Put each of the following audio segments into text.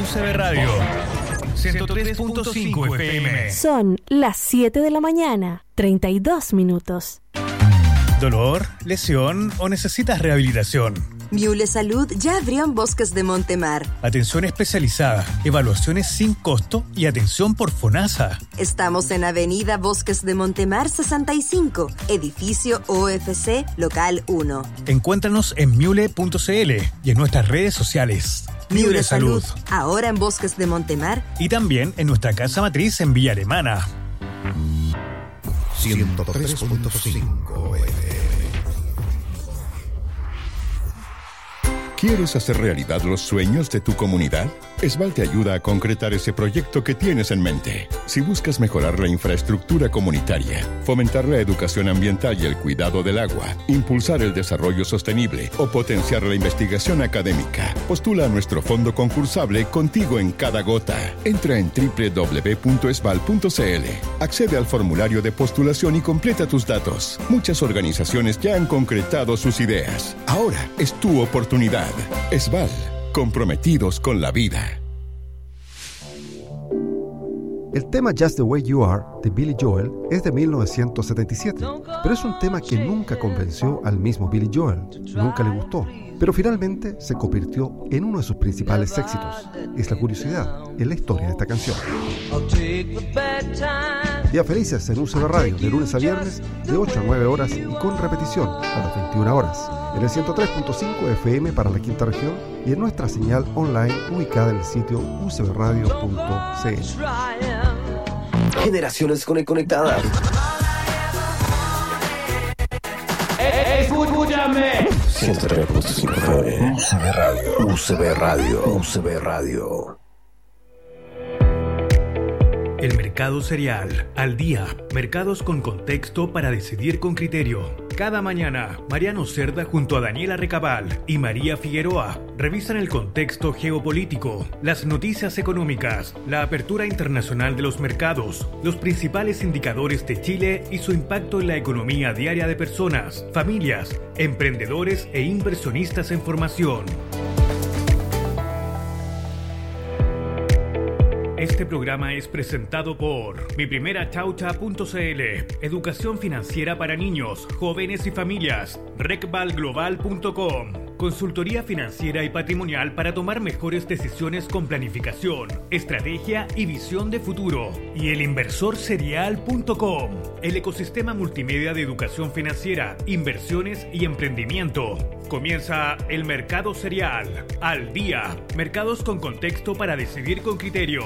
UCB Radio 103.5 FM. Son las 7 de la mañana, 32 minutos. ¿Dolor, lesión o necesitas rehabilitación? Miule Salud ya abrió en Bosques de Montemar. Atención especializada, evaluaciones sin costo y atención por FONASA. Estamos en Avenida Bosques de Montemar 65, edificio OFC, local 1. Encuéntranos en miule.cl y en nuestras redes sociales. Miule Salud, ahora en Bosques de Montemar. Y también en nuestra casa matriz en Villa Alemana. 103.5 FM. ¿Quieres hacer realidad los sueños de tu comunidad? Esval te ayuda a concretar ese proyecto que tienes en mente. Si buscas mejorar la infraestructura comunitaria, fomentar la educación ambiental y el cuidado del agua, impulsar el desarrollo sostenible o potenciar la investigación académica, postula a nuestro fondo concursable Contigo en Cada Gota. Entra en www.esval.cl, accede al formulario de postulación y completa tus datos. Muchas organizaciones ya han concretado sus ideas. Ahora es tu oportunidad. Esval, comprometidos con la vida. El tema Just the Way You Are de Billy Joel es de 1977, pero es un tema que nunca convenció al mismo Billy Joel, nunca le gustó, pero finalmente se convirtió en uno de sus principales éxitos. Es la curiosidad en la historia de esta canción. Días felices en UCB Radio, de lunes a viernes, de 8 a 9 horas y con repetición a las 21 horas, en el 103.5 FM para la quinta región y en nuestra señal online ubicada en el sitio ucbradio.cl. Generaciones conectadas. Escúchame. 103.5 FM. UCB Radio. UCB Radio. UCB Radio. El mercado cereal, al día, mercados con contexto para decidir con criterio. Cada mañana, Mariano Cerda junto a Daniela Recabal y María Figueroa revisan el contexto geopolítico, las noticias económicas, la apertura internacional de los mercados, los principales indicadores de Chile y su impacto en la economía diaria de personas, familias, emprendedores e inversionistas en formación. Este programa es presentado por miprimerachaucha.cl, educación financiera para niños, jóvenes y familias, recvalglobal.com, consultoría financiera y patrimonial para tomar mejores decisiones con planificación, estrategia y visión de futuro, y elinversorserial.com, el ecosistema multimedia de educación financiera, inversiones y emprendimiento. Comienza el Mercado Cereal, al día, mercados con contexto para decidir con criterio.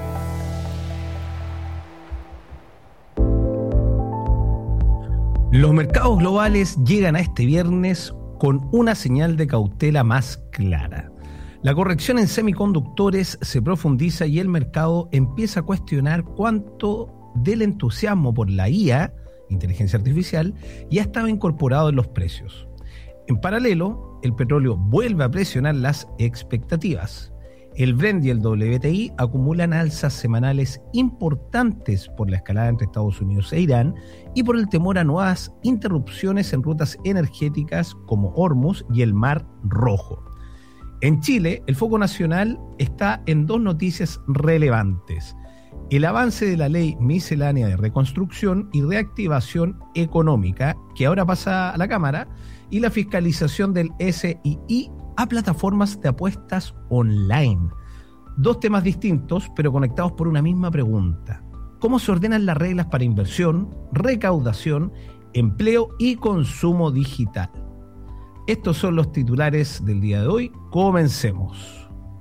Los mercados globales llegan a este viernes con una señal de cautela más clara. La corrección en semiconductores se profundiza y el mercado empieza a cuestionar cuánto del entusiasmo por la IA, inteligencia artificial, ya estaba incorporado en los precios. En paralelo, el petróleo vuelve a presionar las expectativas. El Brent y el WTI acumulan alzas semanales importantes por la escalada entre Estados Unidos e Irán y por el temor a nuevas interrupciones en rutas energéticas como Hormuz y el Mar Rojo. En Chile, el foco nacional está en dos noticias relevantes: el avance de la ley miscelánea de reconstrucción y reactivación económica, que ahora pasa a la Cámara, y la fiscalización del SII a plataformas de apuestas online. Dos temas distintos, pero conectados por una misma pregunta: ¿cómo se ordenan las reglas para inversión, recaudación, empleo y consumo digital? Estos son los titulares del día de hoy. Comencemos.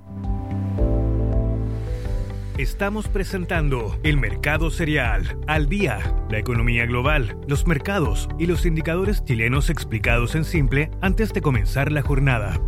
Estamos presentando el Mercado Cereal, al día, la economía global, los mercados y los indicadores chilenos explicados en simple antes de comenzar la jornada.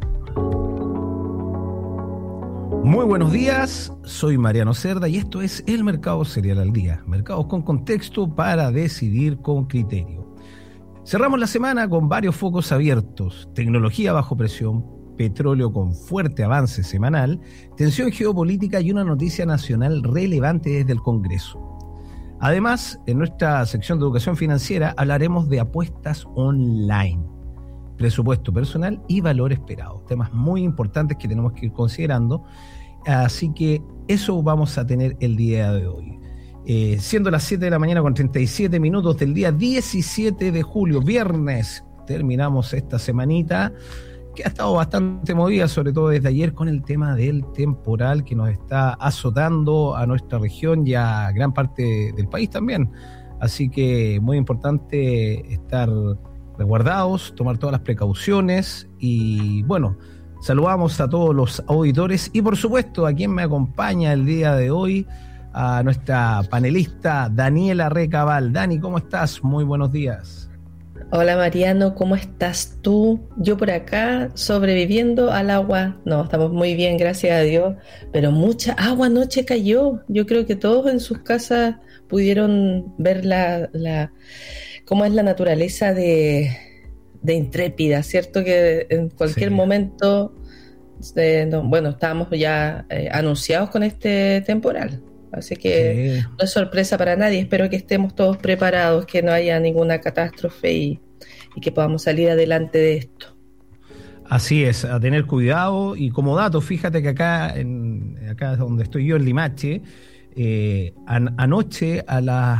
Muy buenos días, soy Mariano Cerda y esto es el Mercado Cereal al día, mercados con contexto para decidir con criterio. Cerramos la semana con varios focos abiertos: tecnología bajo presión, petróleo con fuerte avance semanal, tensión geopolítica y una noticia nacional relevante desde el Congreso. Además, en nuestra sección de educación financiera hablaremos de apuestas online, presupuesto personal y valor esperado, temas muy importantes que tenemos que ir considerando. así que eso vamos a tener el día de hoy. Siendo las 7 de la mañana con 37 minutos del día 17 de julio, viernes, terminamos esta semanita que ha estado bastante movida, sobre todo desde ayer, con el tema del temporal que nos está azotando a nuestra región y a gran parte del país también. Así que muy importante estar resguardados, tomar todas las precauciones y bueno, saludamos a todos los auditores y por supuesto a quien me acompaña el día de hoy, a nuestra panelista Daniela Recabal. Dani, ¿cómo estás? Muy buenos días. Hola Mariano, ¿cómo estás tú? Yo por acá sobreviviendo al agua. No, estamos muy bien, gracias a Dios, pero mucha agua anoche cayó. Yo creo que todos en sus casas pudieron ver cómo es la naturaleza de intrépida, ¿cierto? Que en cualquier momento, estábamos ya anunciados con este temporal. Así que no es sorpresa para nadie. Espero que estemos todos preparados, que no haya ninguna catástrofe y que podamos salir adelante de esto. Así es, a tener cuidado. Y como dato, fíjate que acá donde estoy yo, en Limache, anoche a las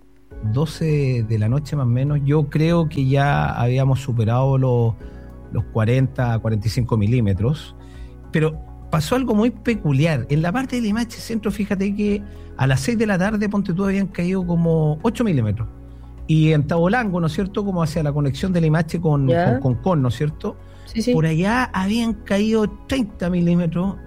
12 de la noche más o menos, yo creo que ya habíamos superado los 40, 45 milímetros, pero pasó algo muy peculiar. En la parte de Limache Centro, fíjate que a las 6 de la tarde, ponte tú, habían caído como 8 milímetros. Y en Tabolango, ¿no es cierto?, como hacia la conexión de Limache con Concón, ¿no es cierto? Sí. Por allá habían caído 30 milímetros,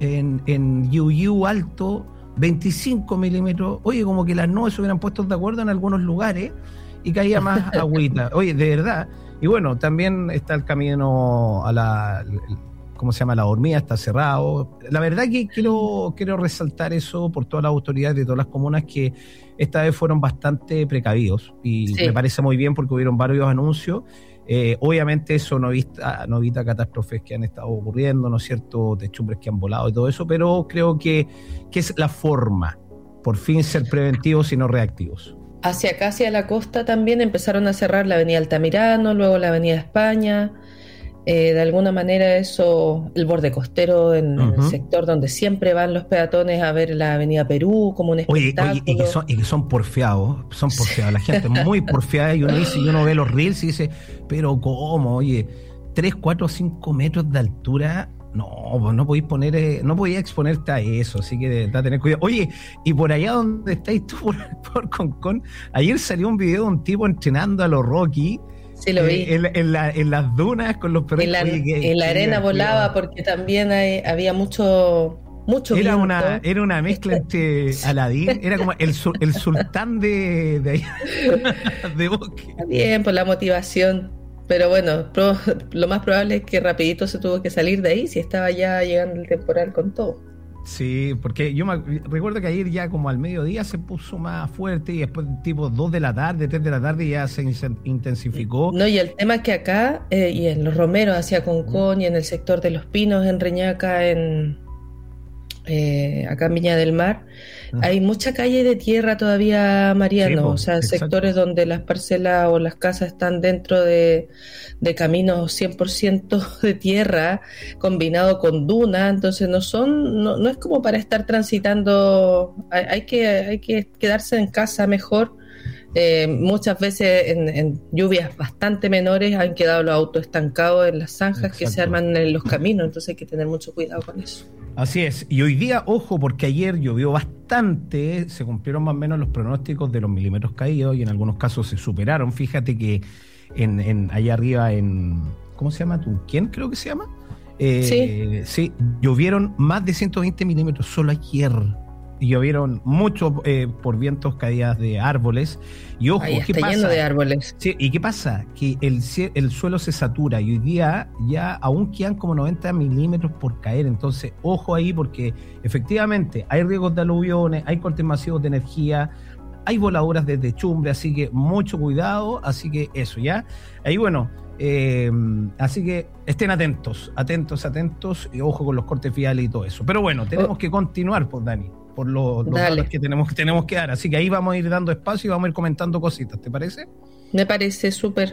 en Yiu Alto, 25 milímetros. Oye, como que las nubes se hubieran puesto de acuerdo en algunos lugares y caía más agüita. Oye, de verdad. Y bueno, también está el camino a ¿cómo se llama? La Hormiga, está cerrado. La verdad que quiero resaltar eso por todas las autoridades de todas las comunas, que esta vez fueron bastante precavidos y me parece muy bien porque hubieron varios anuncios. Obviamente eso no evita catástrofes que han estado ocurriendo, ¿no es cierto? Techumbres que han volado y todo eso, pero creo que es la forma, por fin, ser preventivos y no reactivos. Hacia acá, hacia la costa también empezaron a cerrar la avenida Altamirano, luego la avenida España. De alguna manera eso, el borde costero en el sector donde siempre van los peatones a ver la avenida Perú como un espectáculo. Oye, y que son porfiados, la gente es muy porfiada, y uno ve los reels y dice, pero ¿cómo? Oye, 3, 4, 5 metros de altura, no podías exponerte a eso, así que de verdad tener cuidado. Oye, y por allá donde estáis tú, por Concón, ayer salió un video de un tipo entrenando a los Rocky. Sí, lo vi. En las dunas con los perritos. En la arena volaba porque también había mucho era viento. Era una mezcla entre Aladín, era como el sultán de ahí, de Bosque. Bien, por la motivación. Pero bueno, lo más probable es que rapidito se tuvo que salir de ahí, si estaba ya llegando el temporal con todo. Sí, porque yo recuerdo que ayer ya como al mediodía se puso más fuerte y después tipo 2 de la tarde, 3 de la tarde ya se intensificó. No, y el tema es que acá y en Los Romeros hacia Concón y en el sector de Los Pinos, en Reñaca, acá en Viña del Mar, hay mucha calle de tierra todavía, Mariano, sí, sectores donde las parcelas o las casas están dentro de caminos 100% de tierra, combinado con duna, entonces no es como para estar transitando, hay que quedarse en casa mejor. Muchas veces en lluvias bastante menores han quedado los autos estancados en las zanjas que se arman en los caminos, entonces hay que tener mucho cuidado con eso. Así es, y hoy día, ojo, porque ayer llovió bastante, se cumplieron más o menos los pronósticos de los milímetros caídos y en algunos casos se superaron. Fíjate que allá arriba ¿cómo se llama? ¿Tunquén creo que se llama? Sí, llovieron más de 120 milímetros solo ayer. Y llovieron mucho por vientos, caídas de árboles. Y ojo, ¿qué pasa? Lleno de árboles. Sí, ¿y qué pasa? Que el suelo se satura y hoy día ya aún quedan como 90 milímetros por caer. Entonces, ojo ahí, porque efectivamente hay riesgos de aluviones, hay cortes masivos de energía, hay voladuras de techumbre, así que mucho cuidado. Así que eso, ¿ya? Ahí bueno, así que estén atentos, y ojo con los cortes viales y todo eso. Pero bueno, tenemos que continuar, pues, Dani, por los datos que tenemos que dar. Así que ahí vamos a ir dando espacio y vamos a ir comentando cositas, ¿te parece? Me parece súper.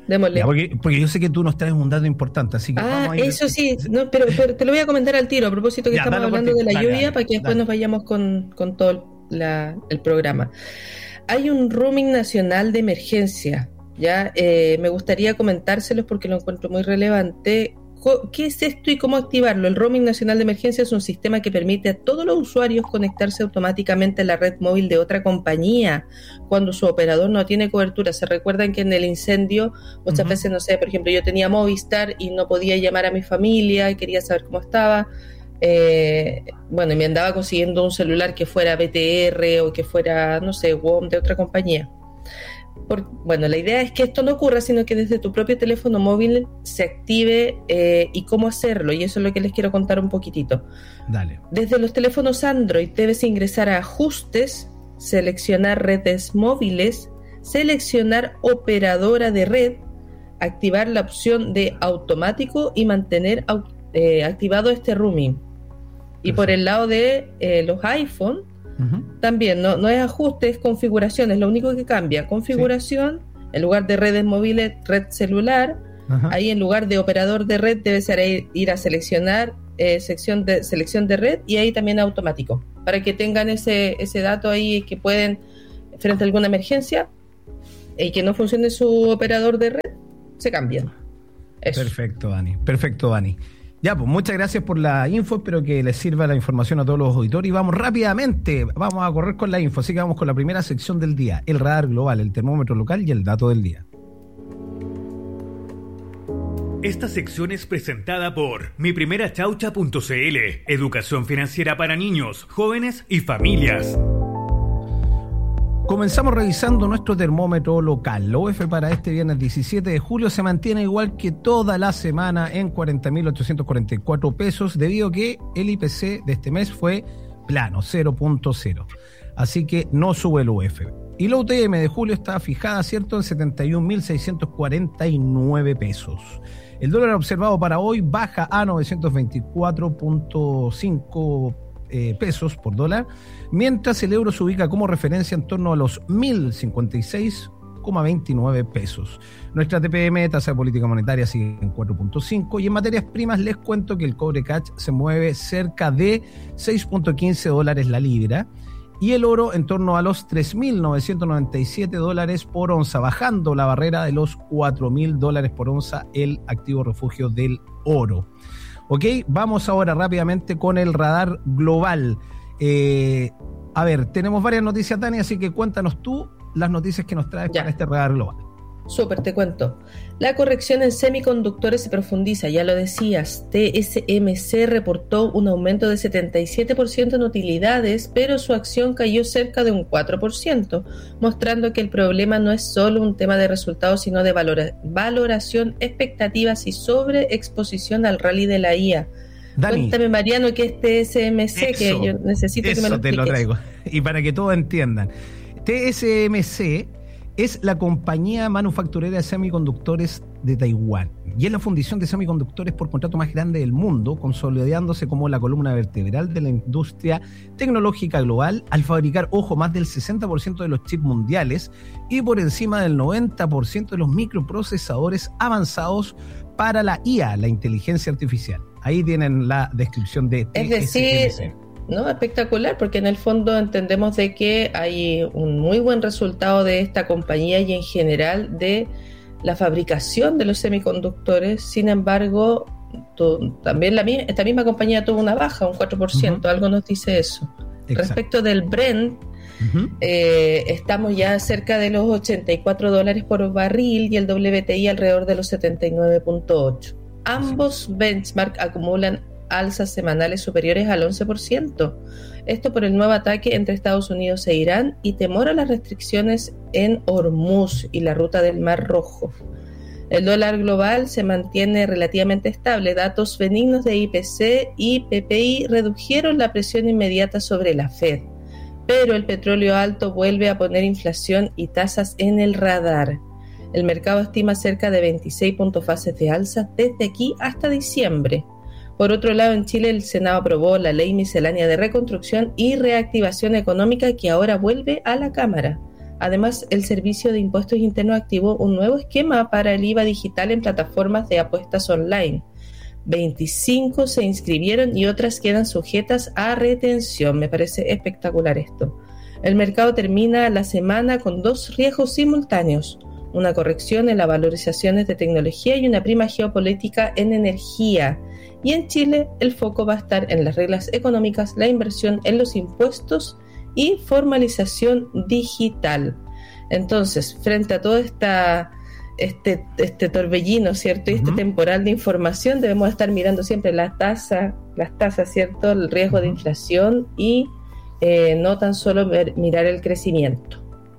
démosle. Ya, porque yo sé que tú nos traes un dato importante, así que vamos a ir... Eso sí, no, pero te lo voy a comentar al tiro, a propósito que estamos hablando de la lluvia, para que después nos vayamos con todo el programa. Hay un roaming nacional de emergencia, ¿ya? Me gustaría comentárselos porque lo encuentro muy relevante. ¿Qué es esto y cómo activarlo? El roaming nacional de emergencia es un sistema que permite a todos los usuarios conectarse automáticamente a la red móvil de otra compañía cuando su operador no tiene cobertura. Se recuerdan que en el incendio muchas veces, no sé, por ejemplo, yo tenía Movistar y no podía llamar a mi familia y quería saber cómo estaba. Y me andaba consiguiendo un celular que fuera BTR o que fuera, no sé, WOM de otra compañía. La idea es que esto no ocurra, sino que desde tu propio teléfono móvil se active y cómo hacerlo, y eso es lo que les quiero contar un poquitito. Dale. Desde los teléfonos Android debes ingresar a Ajustes, seleccionar Redes Móviles, seleccionar Operadora de Red, activar la opción de Automático y mantener activado este roaming. Y por el lado de los iPhone, también no es ajuste, es configuración, es lo único que cambia. Configuración, en lugar de redes móviles, red celular. Ahí en lugar de operador de red debes ir a seleccionar selección de red, y ahí también automático, para que tengan ese dato ahí, que pueden, frente a alguna emergencia y que no funcione su operador de red, se cambian. Eso. Perfecto, Dani. Ya, pues muchas gracias por la info, espero que les sirva la información a todos los auditores y vamos rápidamente, vamos a correr con la info, así que vamos con la primera sección del día, el radar global, el termómetro local y el dato del día. Esta sección es presentada por miprimerachaucha.cl, educación financiera para niños, jóvenes y familias. Comenzamos revisando nuestro termómetro local. La UF para este viernes 17 de julio se mantiene igual que toda la semana en 40.844 pesos, debido a que el IPC de este mes fue plano, 0.0. Así que no sube el UF. Y la UTM de julio está fijada, ¿cierto?, en 71.649 pesos. El dólar observado para hoy baja a 924.5 pesos por dólar, mientras el euro se ubica como referencia en torno a los 1.056,29 pesos. Nuestra TPM, tasa de política monetaria, sigue en 4.5, y en materias primas les cuento que el cobre cash se mueve cerca de 6.15 dólares la libra, y el oro en torno a los 3.997 dólares por onza, bajando la barrera de los 4.000 dólares por onza, el activo refugio del oro. Ok, vamos ahora rápidamente con el radar global. A ver, tenemos varias noticias, Dani, así que cuéntanos tú las noticias que nos traes para este radar global. Súper, te cuento. La corrección en semiconductores se profundiza, ya lo decías. TSMC reportó un aumento de 77% en utilidades, pero su acción cayó cerca de un 4%, mostrando que el problema no es solo un tema de resultados, sino de valoración, expectativas y sobreexposición al rally de la IA. Dani, cuéntame, Mariano, ¿qué es TSMC? Que yo necesito que me lo expliques. Eso te lo traigo, y para que todos entiendan. TSMC es la compañía manufacturera de semiconductores de Taiwán y es la fundición de semiconductores por contrato más grande del mundo, consolidándose como la columna vertebral de la industria tecnológica global al fabricar, ojo, más del 60% de los chips mundiales y por encima del 90% de los microprocesadores avanzados para la IA, la inteligencia artificial. Ahí tienen la descripción de TSMC. Es decir, ¿no? Espectacular, porque en el fondo entendemos de que hay un muy buen resultado de esta compañía y en general de la fabricación de los semiconductores. Sin embargo, también esta misma compañía tuvo una baja, un 4%, algo nos dice eso. Exacto. Respecto del Brent, estamos ya cerca de los $84 por barril y el WTI alrededor de los 79.8. Ambos benchmark acumulan alzas semanales superiores al 11%. Esto por el nuevo ataque entre Estados Unidos e Irán y temor a las restricciones en Hormuz y la ruta del Mar Rojo. El dólar global se mantiene relativamente estable. Datos benignos de IPC y PPI redujeron la presión inmediata sobre la Fed, pero el petróleo alto vuelve a poner inflación y tasas en el radar. El mercado estima cerca de 26 puntos bases de alza desde aquí hasta diciembre. Por otro lado, en Chile el Senado aprobó la Ley Miscelánea de Reconstrucción y Reactivación Económica, que ahora vuelve a la Cámara. Además, el Servicio de Impuestos Internos activó un nuevo esquema para el IVA digital en plataformas de apuestas online. 25 se inscribieron y otras quedan sujetas a retención. Me parece espectacular esto. El mercado termina la semana con 2 riesgos simultáneos: una corrección en las valorizaciones de tecnología y una prima geopolítica en energía. Y en Chile el foco va a estar en las reglas económicas, la inversión en los impuestos y formalización digital. Entonces, frente a todo este torbellino, ¿cierto? Y este temporal de información, debemos estar mirando siempre las tasas, ¿cierto? El riesgo de inflación y no tan solo mirar el crecimiento.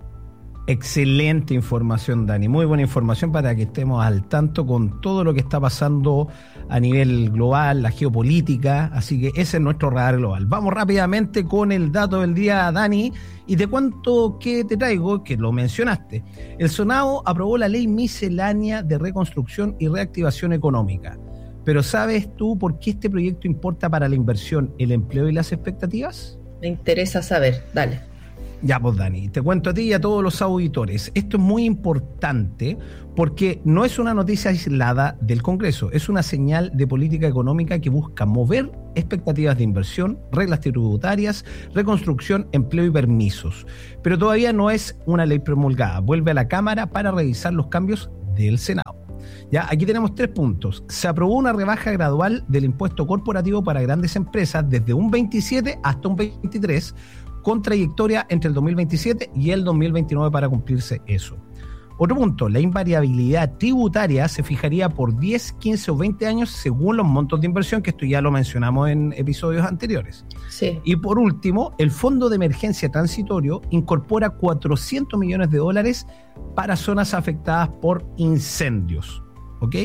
Excelente información, Dani. Muy buena información para que estemos al tanto con todo lo que está pasando a nivel global, la geopolítica. Así que ese es nuestro radar global. Vamos rápidamente con el dato del día, Dani. Y te cuento que te traigo, que lo mencionaste. El Senado aprobó la ley miscelánea de reconstrucción y reactivación económica. Pero ¿sabes tú por qué este proyecto importa para la inversión, el empleo y las expectativas? Me interesa saber. Dale. Ya, pues, Dani, te cuento a ti y a todos los auditores. Esto es muy importante porque no es una noticia aislada del Congreso, es una señal de política económica que busca mover expectativas de inversión, reglas tributarias, reconstrucción, empleo y permisos. Pero todavía no es una ley promulgada. Vuelve a la Cámara para revisar los cambios del Senado. Ya, aquí tenemos 3 puntos. Se aprobó una rebaja gradual del impuesto corporativo para grandes empresas desde un 27 hasta un 23%, con trayectoria entre el 2027 y el 2029 para cumplirse eso. Otro punto, la invariabilidad tributaria se fijaría por 10, 15 o 20 años según los montos de inversión, que esto ya lo mencionamos en episodios anteriores. Sí. Y por último, el Fondo de Emergencia Transitorio incorpora $400 millones para zonas afectadas por incendios. ¿Ok?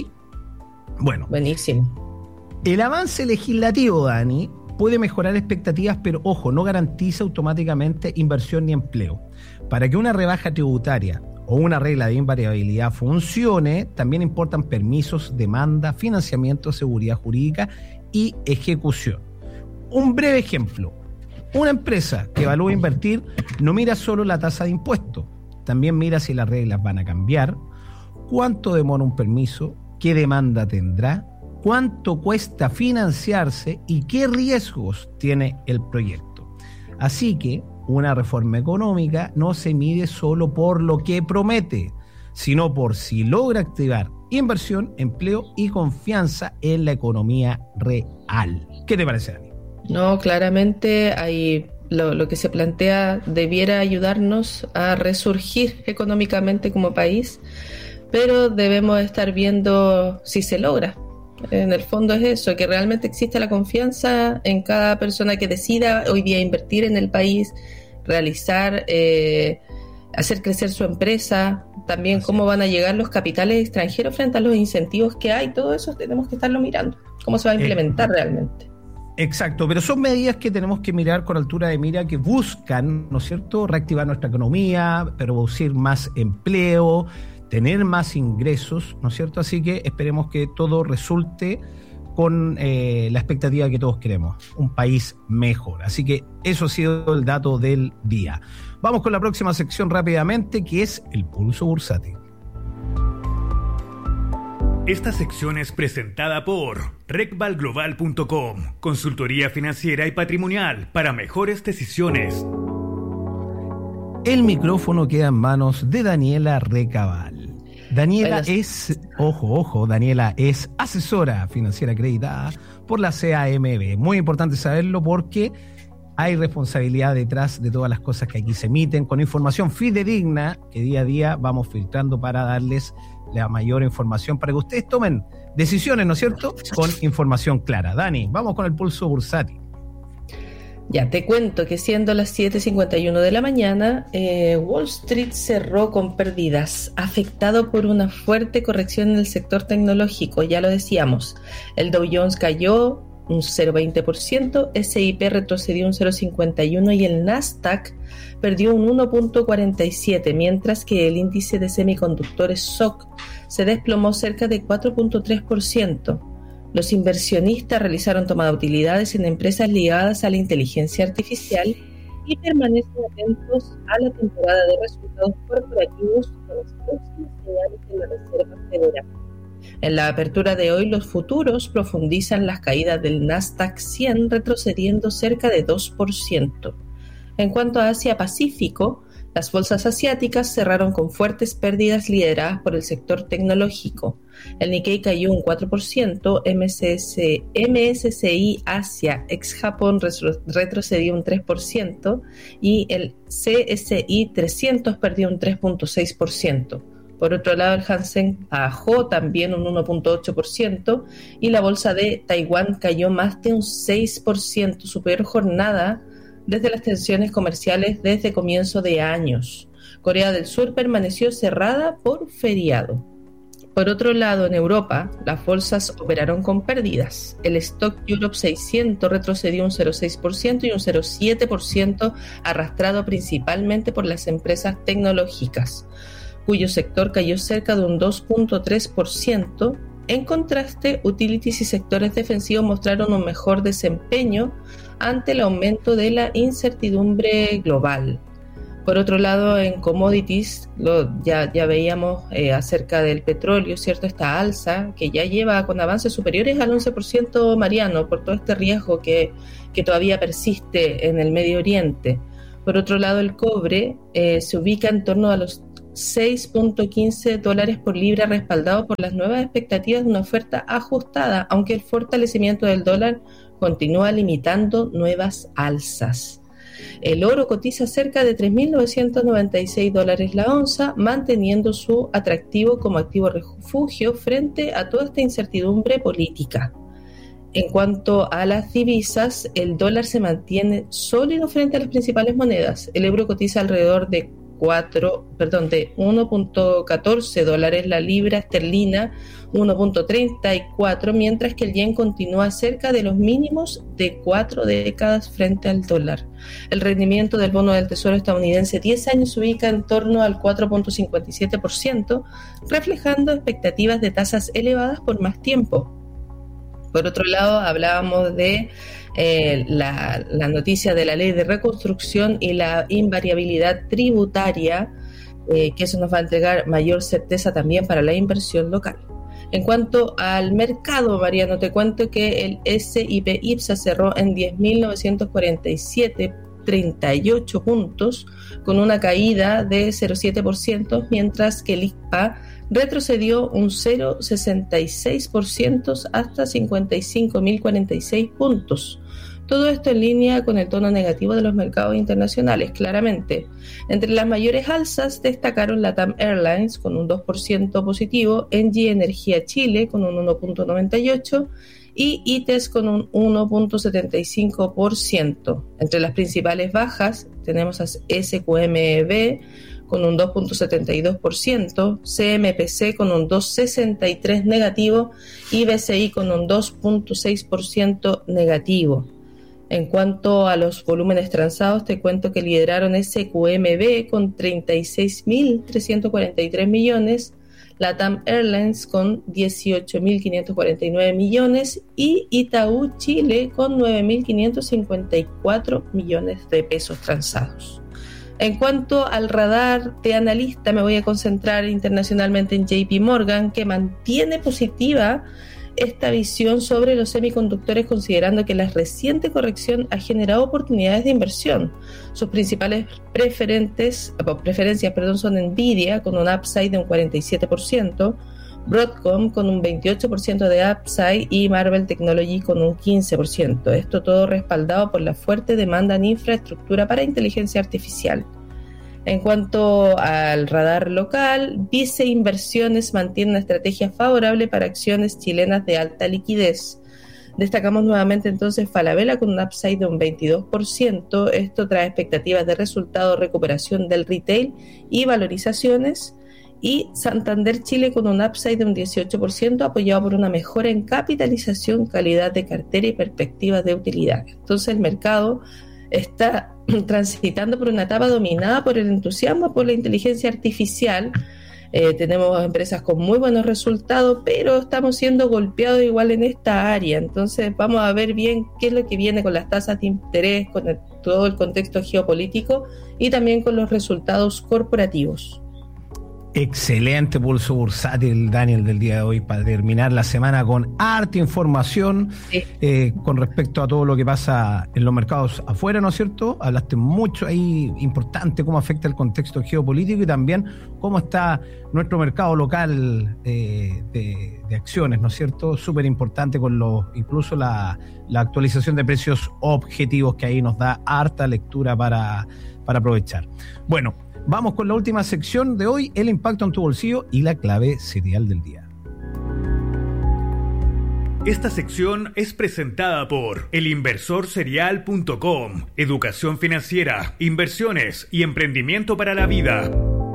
Bueno. Buenísimo. El avance legislativo, Dani, puede mejorar expectativas, pero ojo, no garantiza automáticamente inversión ni empleo. Para que una rebaja tributaria o una regla de invariabilidad funcione, también importan permisos, demanda, financiamiento, seguridad jurídica y ejecución. Un breve ejemplo. Una empresa que evalúa invertir no mira solo la tasa de impuesto, también mira si las reglas van a cambiar, cuánto demora un permiso, qué demanda tendrá, cuánto cuesta financiarse y qué riesgos tiene el proyecto. Así que una reforma económica no se mide solo por lo que promete, sino por si logra activar inversión, empleo y confianza en la economía real. ¿Qué te parece, Dani? No, claramente hay lo que se plantea debiera ayudarnos a resurgir económicamente como país, pero debemos estar viendo si se logra. En el fondo es eso, que realmente exista la confianza en cada persona que decida hoy día invertir en el país, realizar, hacer crecer su empresa, también cómo van a llegar los capitales extranjeros frente a los incentivos que hay. Todo eso tenemos que estarlo mirando, cómo se va a implementar realmente. Exacto, pero son medidas que tenemos que mirar con altura de mira, que buscan, ¿no es cierto?, reactivar nuestra economía, producir más empleo, tener más ingresos, ¿no es cierto? Así que esperemos que todo resulte con la expectativa que todos queremos, un país mejor. Así que eso ha sido el dato del día. Vamos con la próxima sección rápidamente, que es el Pulso Bursátil. Esta sección es presentada por recvalglobal.com, consultoría financiera y patrimonial para mejores decisiones. El micrófono queda en manos de Daniela Recabal. Daniela Daniela es asesora financiera acreditada por la CAMB. Muy importante saberlo porque hay responsabilidad detrás de todas las cosas que aquí se emiten, con información fidedigna que día a día vamos filtrando para darles la mayor información para que ustedes tomen decisiones, ¿no es cierto?, con información clara. Dani, vamos con el pulso bursátil. Ya, te cuento que siendo las 7:51 de la mañana, Wall Street cerró con pérdidas, afectado por una fuerte corrección en el sector tecnológico, ya lo decíamos. El Dow Jones cayó un 0,20%, S&P retrocedió un 0,51% y el Nasdaq perdió un 1,47%, mientras que el índice de semiconductores SOC se desplomó cerca de 4,3%. Los inversionistas realizaron toma de utilidades en empresas ligadas a la inteligencia artificial y permanecen atentos a la temporada de resultados corporativos con las próximas señales de la Reserva Federal. En la apertura de hoy, los futuros profundizan las caídas del Nasdaq 100, retrocediendo cerca de 2%. En cuanto a Asia-Pacífico, las bolsas asiáticas cerraron con fuertes pérdidas lideradas por el sector tecnológico. El Nikkei cayó un 4%, MSCI Asia ex-Japón retrocedió un 3% y el CSI 300 perdió un 3.6%. Por otro lado, el Hang-Seng bajó también un 1.8% y la bolsa de Taiwán cayó más de un 6%, su peor jornada desde las tensiones comerciales desde comienzo de años. Corea del Sur permaneció cerrada por feriado. Por otro lado, en Europa, las bolsas operaron con pérdidas. El Stock Europe 600 retrocedió un 0,6% y un 0,7%, arrastrado principalmente por las empresas tecnológicas, cuyo sector cayó cerca de un 2.3%. En contraste, utilities y sectores defensivos mostraron un mejor desempeño ante el aumento de la incertidumbre global. Por otro lado, en commodities, ya veíamos acerca del petróleo, ¿cierto? Esta alza que ya lleva con avances superiores al 11%, Mariano, por todo este riesgo que todavía persiste en el Medio Oriente. Por otro lado, el cobre se ubica en torno a los $6.15 por libra, respaldado por las nuevas expectativas de una oferta ajustada, aunque el fortalecimiento del dólar continúa limitando nuevas alzas. El oro cotiza cerca de $3.996 la onza, manteniendo su atractivo como activo refugio frente a toda esta incertidumbre política. En cuanto a las divisas, el dólar se mantiene sólido frente a las principales monedas. El euro cotiza alrededor de 1.14 dólares la libra esterlina, 1.34, mientras que el yen continúa cerca de los mínimos de 4 décadas frente al dólar. El rendimiento del bono del Tesoro estadounidense 10 años se ubica en torno al 4.57%, reflejando expectativas de tasas elevadas por más tiempo. Por otro lado, hablábamos de la noticia de la ley de reconstrucción y la invariabilidad tributaria, que eso nos va a entregar mayor certeza también para la inversión local. En cuanto al mercado, Mariano, te cuento que el S&P IPSA cerró en 10.947,38 puntos, con una caída de 0,7%, mientras que el ICPA retrocedió un 0,66% hasta 55.046 puntos. Todo esto en línea con el tono negativo de los mercados internacionales, claramente. Entre las mayores alzas destacaron LATAM Airlines con un 2% positivo, Engie Energía Chile con un 1.98% y ITES con un 1.75%. Entre las principales bajas tenemos a SQMB con un 2.72%, CMPC con un 2.63% negativo y BCI con un 2.6% negativo. En cuanto a los volúmenes transados, te cuento que lideraron SQMB con 36.343 millones, LATAM Airlines con 18.549 millones y Itaú Chile con 9.554 millones de pesos transados. En cuanto al radar de analista, me voy a concentrar internacionalmente en JP Morgan, que mantiene positiva esta visión sobre los semiconductores, considerando que la reciente corrección ha generado oportunidades de inversión. Sus principales preferencias son Nvidia con un upside de un 47%, Broadcom con un 28% de upside y Marvell Technology con un 15%. Esto todo respaldado por la fuerte demanda en infraestructura para inteligencia artificial. En cuanto al radar local, Vice Inversiones mantiene una estrategia favorable para acciones chilenas de alta liquidez. Destacamos nuevamente entonces Falabella con un upside de un 22%. Esto trae expectativas de resultado, recuperación del retail y valorizaciones. Y Santander Chile con un upside de un 18%, apoyado por una mejora en capitalización, calidad de cartera y perspectivas de utilidad. Entonces el mercado está transitando por una etapa dominada por el entusiasmo por la inteligencia artificial, tenemos empresas con muy buenos resultados, pero estamos siendo golpeados igual en esta área. Entonces vamos a ver bien qué es lo que viene con las tasas de interés, con todo el contexto geopolítico y también con los resultados corporativos. Excelente pulso bursátil, Daniel, del día de hoy, para terminar la semana con harta información con respecto a todo lo que pasa en los mercados afuera, ¿no es cierto? Hablaste mucho ahí, importante cómo afecta el contexto geopolítico y también cómo está nuestro mercado local de acciones, ¿no es cierto? Súper importante con incluso la actualización de precios objetivos, que ahí nos da harta lectura para aprovechar. Bueno, vamos con la última sección de hoy, el impacto en tu bolsillo y la clave serial del día. Esta sección es presentada por elinversorserial.com, educación financiera, inversiones y emprendimiento para la vida.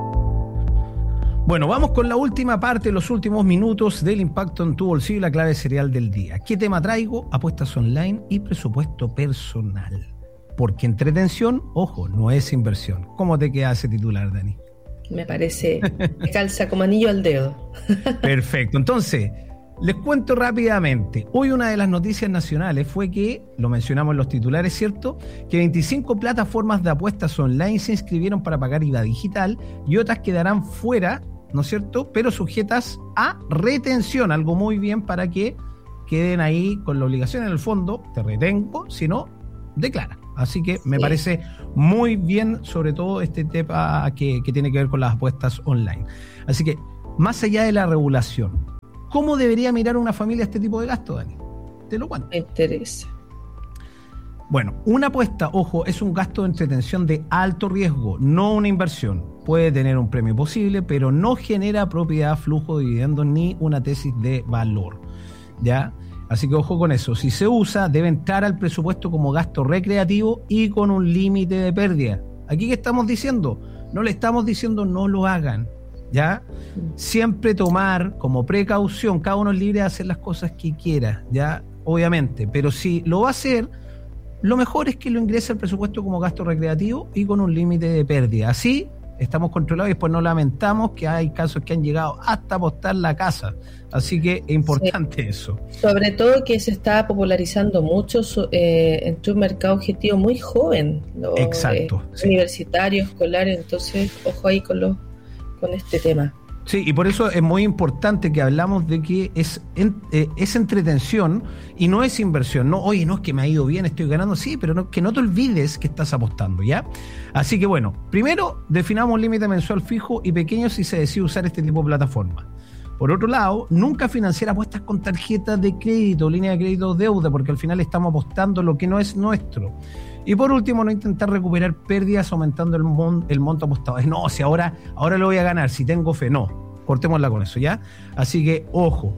Bueno, vamos con la última parte, los últimos minutos del impacto en tu bolsillo y la clave serial del día. ¿Qué tema traigo? Apuestas online y presupuesto personal. Porque entretención, ojo, no es inversión. ¿Cómo te queda ese titular, Dani? Me parece, me calza como anillo al dedo. Perfecto. Entonces, les cuento rápidamente. Hoy una de las noticias nacionales fue que, lo mencionamos en los titulares, ¿cierto?, que 25 plataformas de apuestas online se inscribieron para pagar IVA digital y otras quedarán fuera, ¿no es cierto?, pero sujetas a retención. Algo muy bien para que queden ahí con la obligación en el fondo. Te retengo, si no, declara. Así que me parece muy bien, sobre todo este tema que tiene que ver con las apuestas online. Así que, más allá de la regulación, ¿cómo debería mirar una familia este tipo de gasto, Dani? Te lo cuento. Me interesa. Bueno, una apuesta, ojo, es un gasto de entretención de alto riesgo, no una inversión. Puede tener un premio posible, pero no genera propiedad, flujo de dividendos ni una tesis de valor, ¿ya? Así que ojo con eso. Si se usa, debe entrar al presupuesto como gasto recreativo y con un límite de pérdida. ¿Aquí qué estamos diciendo? No le estamos diciendo no lo hagan, ¿ya? Siempre tomar como precaución, cada uno es libre de hacer las cosas que quiera, ¿ya? Obviamente, pero si lo va a hacer, lo mejor es que lo ingrese al presupuesto como gasto recreativo y con un límite de pérdida. Así estamos controlados y después no lamentamos que hay casos que han llegado hasta apostar la casa. Así que es importante eso. Sobre todo que se está popularizando mucho entre un mercado objetivo muy joven. Exacto. Universitario, escolar, entonces ojo ahí con este tema. Sí, y por eso es muy importante que hablamos de que es entretención y no es inversión. No, oye, no es que me ha ido bien, estoy ganando. Sí, pero que no te olvides que estás apostando, ¿ya? Así que bueno, primero definamos un límite mensual fijo y pequeño si se decide usar este tipo de plataforma. Por otro lado, nunca financiar apuestas con tarjetas de crédito, línea de crédito o deuda, porque al final estamos apostando lo que no es nuestro. Y por último, no intentar recuperar pérdidas aumentando el monto apostado. No, si ahora lo voy a ganar, si tengo fe, no. Cortémosla con eso, ¿ya? Así que, ojo,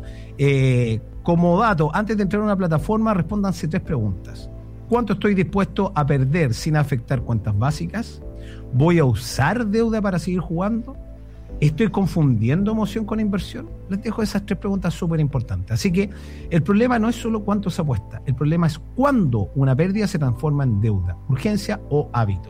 como dato, antes de entrar a una plataforma, respóndanse 3 preguntas. ¿Cuánto estoy dispuesto a perder sin afectar cuentas básicas? ¿Voy a usar deuda para seguir jugando? ¿Estoy confundiendo emoción con inversión? Les dejo esas 3 preguntas súper importantes. Así que el problema no es solo cuánto se apuesta, el problema es cuándo una pérdida se transforma en deuda, urgencia o hábito.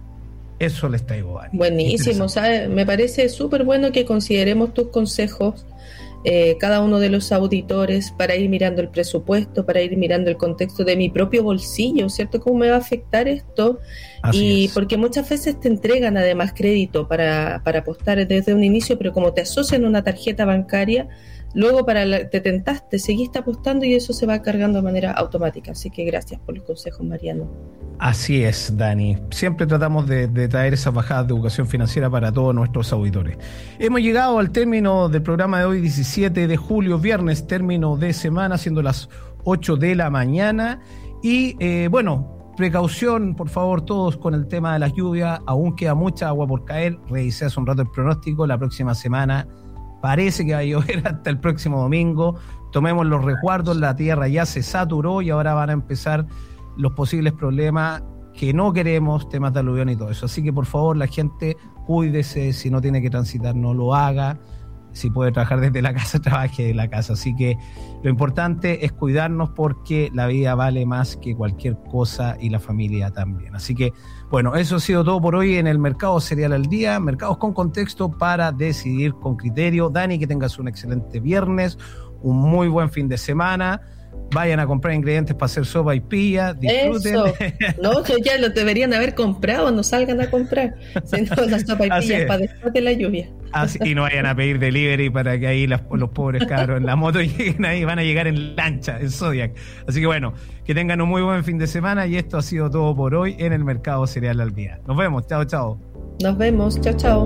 Eso les traigo, Dani. Buenísimo, ¿sabes? Me parece súper bueno que consideremos tus consejos, cada uno de los auditores, para ir mirando el presupuesto, para ir mirando el contexto de mi propio bolsillo, ¿cierto? ¿Cómo me va a afectar esto? Así es. Porque muchas veces te entregan además crédito para apostar desde un inicio, pero como te asocian una tarjeta bancaria, luego te tentaste, seguiste apostando y eso se va cargando de manera automática. Así que gracias por los consejos, Mariano. Así es, Dani. Siempre tratamos de traer esas bajadas de educación financiera para todos nuestros auditores. Hemos llegado al término del programa de hoy, 17 de julio, viernes, término de semana, siendo las 8 de la mañana. Y precaución, por favor, todos con el tema de las lluvias. Aún queda mucha agua por caer. Revisé hace un rato el pronóstico. La próxima semana parece que va a llover hasta el próximo domingo. Tomemos los resguardos. La tierra ya se saturó y ahora van a empezar los posibles problemas que no queremos, temas de aluvión y todo eso. Así que por favor, la gente, cuídese, si no tiene que transitar, no lo haga. si puede trabajar desde la casa, trabaje de la casa. Así que lo importante es cuidarnos, porque la vida vale más que cualquier cosa y la familia también. Así que, bueno, eso ha sido todo por hoy en el Mercado Cereal al Día. Mercados con contexto para decidir con criterio. Dani, que tengas un excelente viernes, un muy buen fin de semana. Vayan a comprar ingredientes para hacer sopa y pilla, disfruten. Eso. No, ya lo deberían haber comprado, no salgan a comprar. Si no, la sopa y pilla para después de la lluvia. Así, y no vayan a pedir delivery para que ahí los pobres cabros en la moto lleguen ahí, van a llegar en lancha, en Zodiac. Así que bueno, que tengan un muy buen fin de semana, y esto ha sido todo por hoy en el Mercado Cereal al Día. Nos vemos, chao, chao. Nos vemos, chao, chao.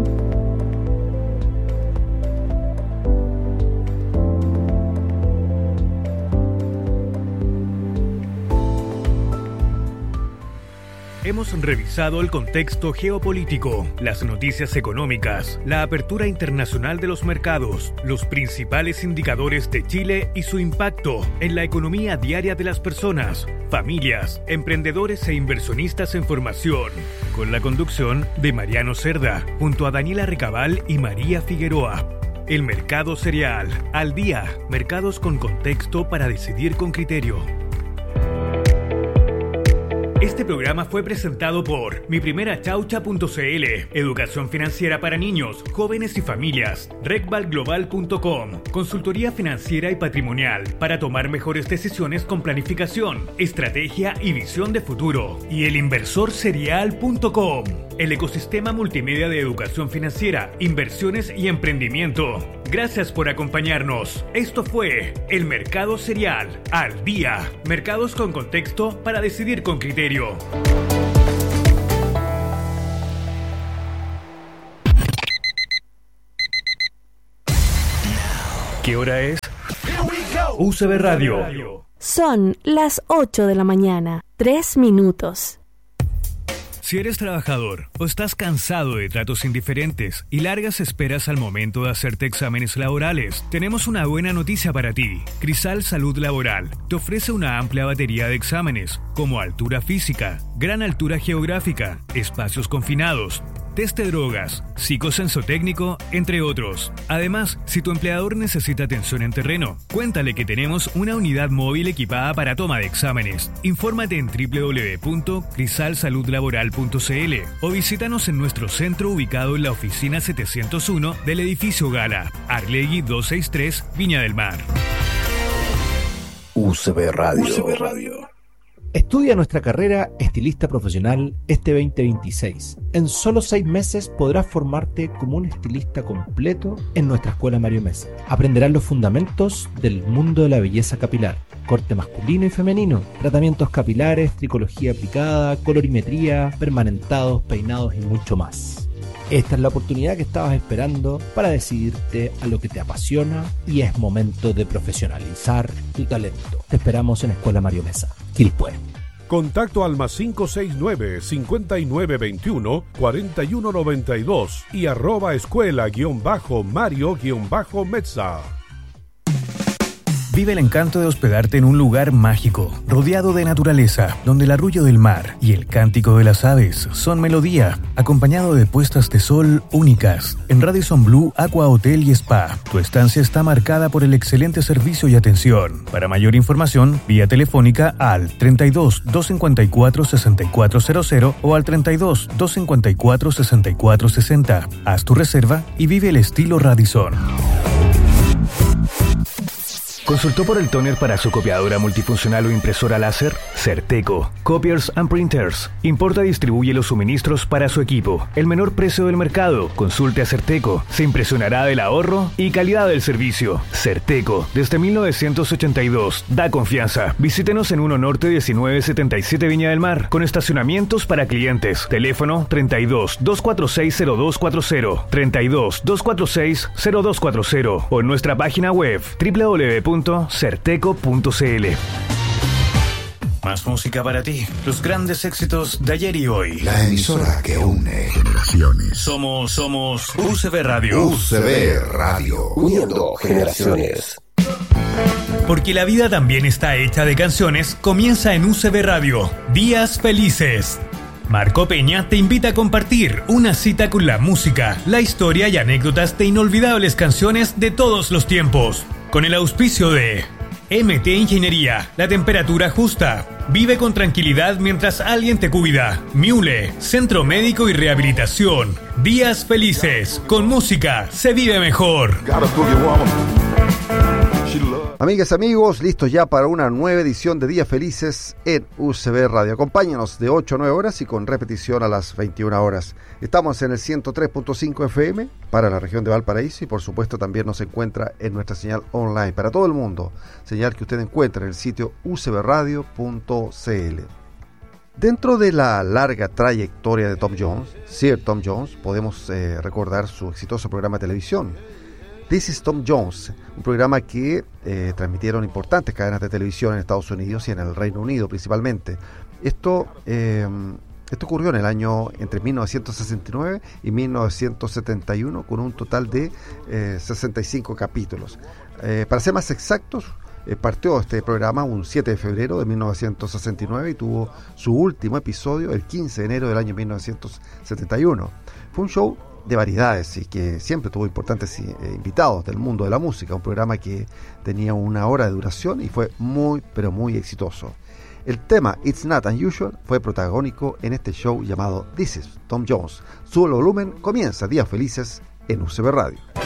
Hemos revisado el contexto geopolítico, las noticias económicas, la apertura internacional de los mercados, los principales indicadores de Chile y su impacto en la economía diaria de las personas, familias, emprendedores e inversionistas en formación, con la conducción de Mariano Cerda, junto a Daniela Recabal y María Figueroa. El Mercado Cereal al Día, mercados con contexto para decidir con criterio. Este programa fue presentado por miprimerachaucha.cl, educación financiera para niños, jóvenes y familias, recvalglobal.com, consultoría financiera y patrimonial para tomar mejores decisiones con planificación, estrategia y visión de futuro, y elinversorserial.com, el ecosistema multimedia de educación financiera, inversiones y emprendimiento. Gracias por acompañarnos. Esto fue El Mercado Cereal al Día, mercados con contexto para decidir con criterio. ¿Qué hora es? UCB Radio. Son las 8 de la mañana, 3 minutos. Si eres trabajador o estás cansado de tratos indiferentes y largas esperas al momento de hacerte exámenes laborales, tenemos una buena noticia para ti. Crisal Salud Laboral te ofrece una amplia batería de exámenes, como altura física, gran altura geográfica, espacios confinados, test de drogas, psicosensotécnico, entre otros. Además, si tu empleador necesita atención en terreno, cuéntale que tenemos una unidad móvil equipada para toma de exámenes. Infórmate en www.crisalsaludlaboral.cl o visítanos en nuestro centro ubicado en la oficina 701 del edificio Gala, Arlegui 263, Viña del Mar. UCB Radio. Estudia nuestra carrera Estilista Profesional este 2026. En solo 6 meses podrás formarte como un estilista completo en nuestra Escuela Mario Mesa. Aprenderás los fundamentos del mundo de la belleza capilar, corte masculino y femenino, tratamientos capilares, tricología aplicada, colorimetría, permanentados, peinados y mucho más. Esta es la oportunidad que estabas esperando para decidirte a lo que te apasiona, y es momento de profesionalizar tu talento. Te esperamos en Escuela Mario Mesa, Quilpué. Contacto al +569 5921 4192 y @escuela_Mario_Mesa. Vive el encanto de hospedarte en un lugar mágico, rodeado de naturaleza, donde el arrullo del mar y el cántico de las aves son melodía, acompañado de puestas de sol únicas. En Radisson Blu Aqua Hotel y Spa, tu estancia está marcada por el excelente servicio y atención. Para mayor información, vía telefónica al 32 254 6400 o al 32 254 6460. Haz tu reserva y vive el estilo Radisson. ¿Consultó por el tóner para su copiadora multifuncional o impresora láser? Certeco. Copiers and Printers. Importa y distribuye los suministros para su equipo. El menor precio del mercado. Consulte a Certeco. Se impresionará del ahorro y calidad del servicio. Certeco. Desde 1982. Da confianza. Visítenos en 1 Norte 1977 Viña del Mar. Con estacionamientos para clientes. Teléfono 32 246 0240. 32 246 0240. O en nuestra página web www.certeco.cl. Más música para ti. Los grandes éxitos de ayer y hoy. La emisora que une generaciones. Somos UCB Radio. UCB Radio. Uniendo generaciones. Porque la vida también está hecha de canciones. Comienza en UCB Radio. Días felices. Marco Peña te invita a compartir una cita con la música, la historia y anécdotas de inolvidables canciones de todos los tiempos. Con el auspicio de MT Ingeniería, la temperatura justa. Vive con tranquilidad mientras alguien te cuida. Miule, Centro Médico y Rehabilitación. Días felices. Con música se vive mejor. Amigas, amigos, listos ya para una nueva edición de Días Felices en UCB Radio. Acompáñanos de 8 a 9 horas y con repetición a las 21 horas. Estamos en el 103.5 FM para la región de Valparaíso y por supuesto también nos encuentra en nuestra señal online para todo el mundo. Señal que usted encuentra en el sitio ucbradio.cl. Dentro de la larga trayectoria de Tom Jones, Sir Tom Jones, podemos recordar su exitoso programa de televisión. This is Tom Jones, un programa que transmitieron importantes cadenas de televisión en Estados Unidos y en el Reino Unido principalmente. Esto ocurrió en el año entre 1969 y 1971 con un total de 65 capítulos. Para ser más exactos, partió este programa un 7 de febrero de 1969 y tuvo su último episodio el 15 de enero del año 1971. Fue un show de variedades y que siempre tuvo importantes invitados del mundo de la música, un programa que tenía 1 hora de duración y fue muy, pero muy exitoso. El tema It's Not Unusual fue protagónico en este show llamado This is Tom Jones. Su volumen comienza Días Felices en UCB Radio.